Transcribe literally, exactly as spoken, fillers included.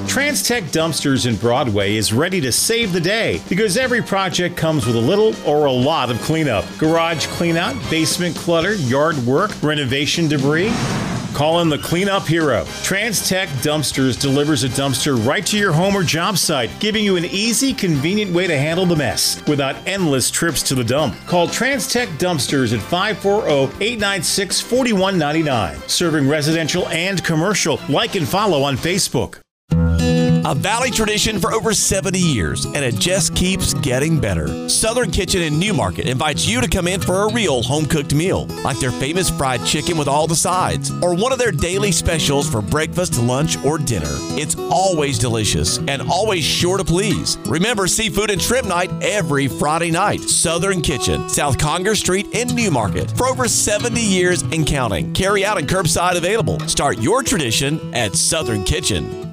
TransTech Dumpsters in Broadway is ready to save the day because every project comes with a little or a lot of cleanup. Garage cleanout, basement clutter, yard work, renovation debris. Call in the cleanup hero. TransTech Dumpsters delivers a dumpster right to your home or job site, giving you an easy, convenient way to handle the mess without endless trips to the dump. Call TransTech Dumpsters at five four zero, eight nine six, four one nine nine. Serving residential and commercial. Like and follow on Facebook. A Valley tradition for over seventy years, and it just keeps getting better. Southern Kitchen in Newmarket invites you to come in for a real home-cooked meal, like their famous fried chicken with all the sides, or one of their daily specials for breakfast, lunch, or dinner. It's always delicious and always sure to please. Remember Seafood and Shrimp Night every Friday night. Southern Kitchen, South Conger Street in Newmarket. For over seventy years and counting. Carry out and curbside available. Start your tradition at Southern Kitchen.